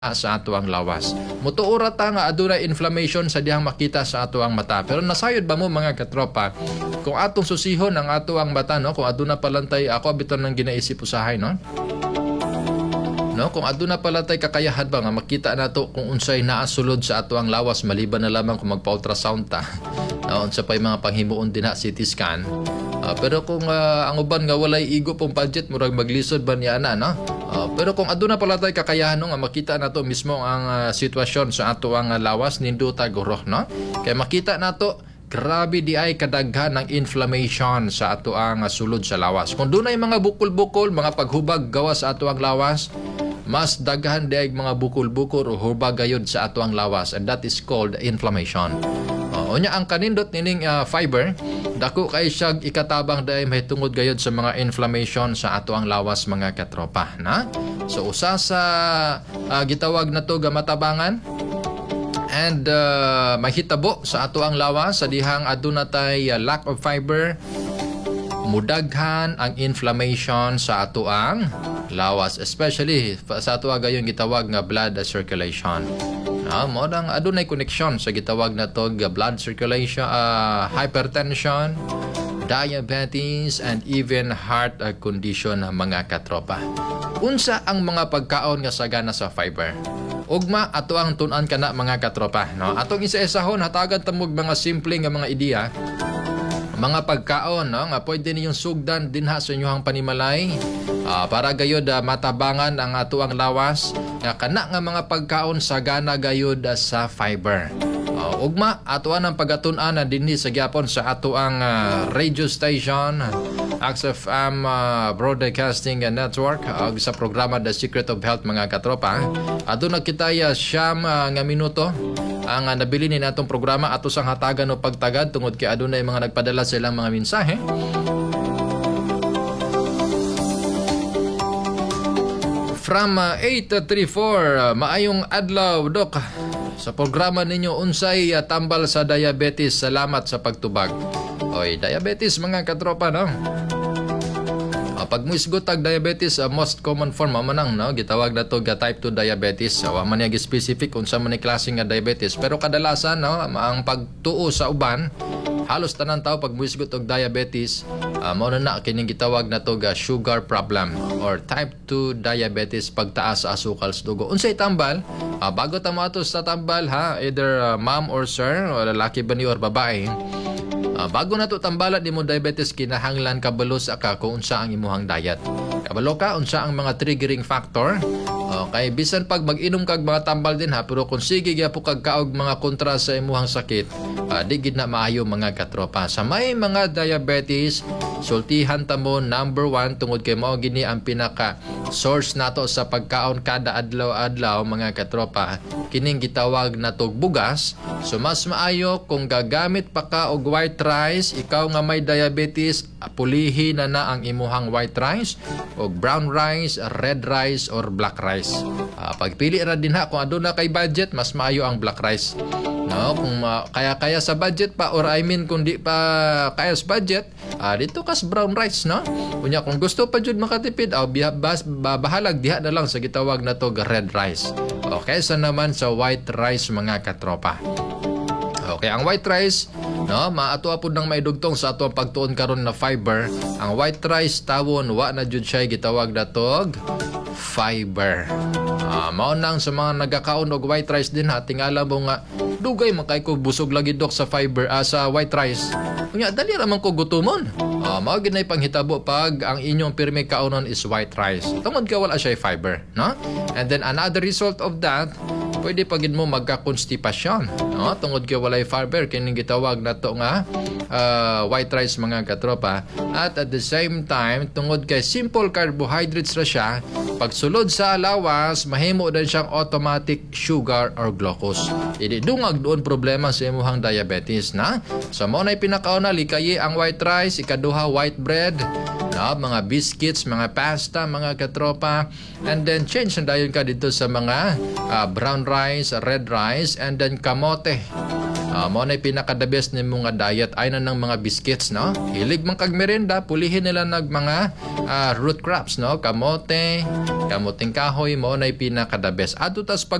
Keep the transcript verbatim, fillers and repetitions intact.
sa ato ang lawas. Mutuura ta nga aduna inflammation sa dihang makita sa ato ang mata. Pero nasayod ba mo mga katropa, kung atong susihon ang ato ang mata, no? Kung aduna palantay, ako abiton ng ginaisip usahay, no? No, kung aduna pala tay kakayahan ba nga makita nato kung unsay naa sulod sa ato ang lawas maliban na lamang kung magpa-ultrasound ta. Uh, unsa pay mga panghimuon dinha C T scan. Uh, pero kung uh, ang uban nga walay igo pong budget murag maglisod ba niya na, no? Uh, pero kung aduna pala tay kakayahan no, nga makita nato mismo ang uh, sitwasyon sa ato ang uh, lawas ninduta guro, no? Kay makita nato grabe di ay kadaghan ng inflammation sa ato ang uh, sulod sa lawas. Kung dunay mga bukol-bukol, mga paghubag gawa sa ato ang lawas, mas daghan di ay mga bukol-bukol o hubag gayud sa ato ang lawas, and that is called inflammation. Uh, unya ang kanindot nining uh, fiber, dako kay siya ikatabang dai may tungod gayud sa mga inflammation sa ato ang lawas mga katropa, na? So usa sa uh, gitawag na to ga matabangan and uh, mahitabo sa ato ang lawas sa dihang aduna tay uh, lack of fiber, mudaghan ang inflammation sa ato ang lawas, especially sa ato gayon gitawag nga blood circulation. Na mo dang adunay connection sa gitawag na to nga blood circulation, uh, hypertension, diabetes, and even heart uh, condition mga katropa. Unsa ang mga pagkaon nga sagana sa fiber? Ugma ato ang tun-an kana mga katropa, no? Atong isa-isahon hatagan tamog mga simple nga mga ideya, mga pagkaon, no, nga pwede ninyong sugdan dinha sa inyong panimalay uh, para gayud uh, matabangan ang ato ang lawas nga kana nga mga pagkaon sagana gayud uh, sa fiber. Uh, ugma ato ang pagatun-an dinhi sa gyapon sa ato ang uh, radio station X F M uh, Broadcasting Network uh, sa programa The Secret of Health mga katropa. Aduna kitaya siyam uh, nga minuto ang uh, nabili ni natong programa ato sang hatagan o pagtagad tungod kay adunay mga nagpadala sa ilang mga mensahe. From uh, eight thirty-four, uh, maayong adlaw dok. Sa programa ninyo unsay uh, tambal sa diabetes, salamat sa pagtubag. Oy, diabetes mga katropa, no? Uh, pag muisgot tag diabetes, uh, most common form mo manang, no? Gitawag na to ga type two diabetes. So, uh, man yung specific unsa man ni klase nga diabetes. Pero kadalasan, no, ang pagtuo sa uban, halos tanan tao pag muisgot og diabetes, uh, mao na na kining gitawag na to ga sugar problem or type two diabetes, pagtaas sa asukal sa dugo. Unsay tambal? Uh, bago ta moatos sa tambal, ha, either uh, ma'am or sir, o lalaki ba ni or babae, uh, bago na to tambala di mo diabetes, kinahanglan kabalo sa ka kung unsa ang imuhang diet. Kabalo ka unsa ang mga triggering factor. Okay, bisan pag mag-inom kag mga tambal din ha, pero kung sige gyapon kag kaog mga kontra sa imuhang sakit, uh, di gid na maayo mga katropa. Sa may mga diabetes, sultihan ta mo number one tungod kay mao gini ang pinaka source nato sa pagkaon kada adlaw-adlaw mga katropa, kining gitawag natog bugas. So mas maayo kung gagamit pa ka og white rice, ikaw nga may diabetes, pulihi na na ang imuhang white rice og brown rice, red rice or black rice. Uh, pagpili ra din ha kung aduna kay budget, mas maayo ang black rice. No, kung uh, kaya-kaya sa budget pa, or I mean kung di pa kaya sa budget, uh, dito kas brown rice, no? Kunya kung gusto pa jud makatipid, aw uh, bahalag diha na lang sa gitawag na to red rice. Okay, sa naman sa white rice mga katropa. Okay, ang white rice, no, maato apod nang maidugtong sa ato ang pagtuon karon na fiber. Ang white rice tawon wa na jud siya gitawag na tog fiber. Ah, mao nang sa mga nagakaon og white rice din ha, tingala mo nga dugay man kay ko busog lagi dok sa fiber, ah, sa white rice. Unya dali ra man ko gutumon. Ah, mao ginay panghitabo pag ang inyong pirmi kaonon is white rice. Tungod ka wala siya fiber, no? And then another result of that, pwede pagid mo magka-constipation, no? Tungod kay walay fiber kining gitawag nato nga uh, white rice mga katropa. At at the same time, tungod kay simple carbohydrates ra siya, pagsulod sa lawas, mahimo din siyang automatic sugar or glucose. Idi dungag doon problema sa imuhang diabetes, na? So mo na pinakauna likayi ang white rice, ikaduha white bread, no? Mga biscuits, mga pasta, mga katropa, and then change na dayon ka dito sa mga uh, brown rice, red rice, and then kamote. Uh, mo na pinaka the best ni mga diet ay na ng mga biscuits, no? Hilig man kag merenda, pulihin nila nag mga uh, root crops, no? Kamote, kamuting kahoy mo na pinaka the best. Ato tas pag